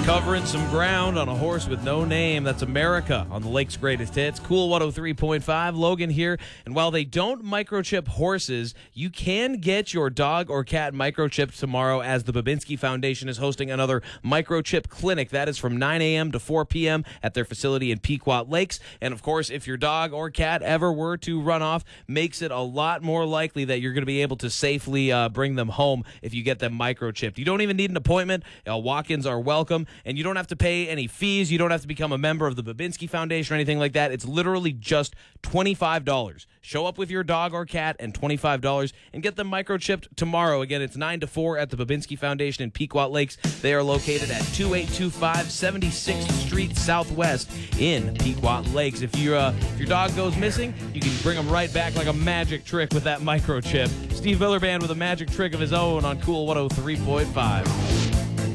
Covering some ground on a horse with no name. That's America on the Lake's Greatest Hits. Cool 103.5. Logan here. And while they don't microchip horses, you can get your dog or cat microchipped tomorrow as the Babinski Foundation is hosting another microchip clinic. That is from 9 a.m. to 4 p.m. at their facility in Pequot Lakes. And of course, if your dog or cat ever were to run off, makes it a lot more likely that you're going to be able to safely bring them home if you get them microchipped. You don't even need an appointment. Walk-ins are welcome. And you don't have to pay any fees. You don't have to become a member of the Babinski Foundation or anything like that. It's literally just $25. Show up with your dog or cat and $25 and get them microchipped tomorrow. Again, it's 9 to 4 at the Babinski Foundation in Pequot Lakes. They are located at 2825 76th Street Southwest in Pequot Lakes. If your dog goes missing, you can bring them right back like a magic trick with that microchip. Steve Miller Band with a magic trick of his own on Cool 103.5.